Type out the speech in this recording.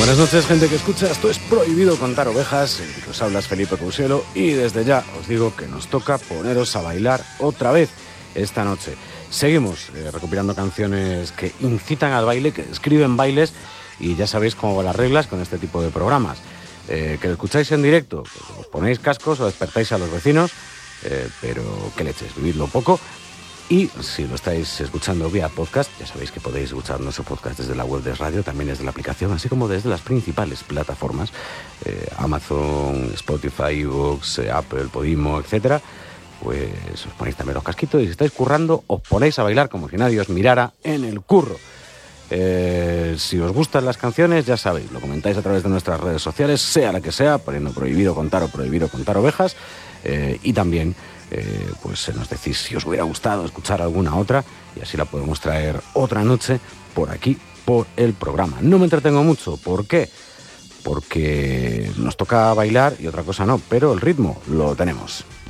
Buenas noches, gente que escucha. Esto es Prohibido Contar Ovejas. Os hablas Felipe Cousiello y desde ya os digo que nos toca poneros a bailar otra vez esta noche. Seguimos recopilando canciones que incitan al baile, que describen bailes, y ya sabéis cómo van las reglas con este tipo de programas. Que lo escucháis en directo, que os ponéis cascos o despertáis a los vecinos, pero qué leches, vividlo poco. Y si lo estáis escuchando vía podcast, ya sabéis que podéis escuchar nuestro podcast desde la web de radio, también desde la aplicación, así como desde las principales plataformas, Amazon, Spotify, iVoox, Apple, Podimo, etcétera. Pues os ponéis también los casquitos y si estáis currando, os ponéis a bailar como si nadie os mirara en el curro. Si os gustan las canciones, ya sabéis, lo comentáis a través de nuestras redes sociales, sea la que sea, poniendo Prohibido Contar o Prohibido Contar Ovejas, y también pues nos decís si os hubiera gustado escuchar alguna otra y así la podemos traer otra noche por aquí, por el programa. No me entretengo mucho, ¿por qué? Porque nos toca bailar y otra cosa no, pero el ritmo lo tenemos.